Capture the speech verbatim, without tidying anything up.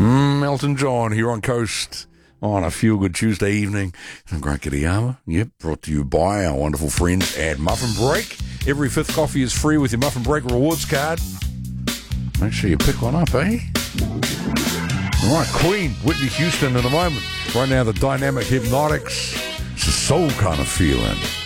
Mm, Elton John here on Coast on a feel-good Tuesday evening. And Great Kittyama, yep, brought to you by our wonderful friends at Muffin Break. Every fifth coffee is free with your Muffin Break rewards card. Make sure you pick one up, eh? All right, Queen, Whitney Houston in a moment. Right now, the Dynamic Hypnotics. It's a soul kind of feeling.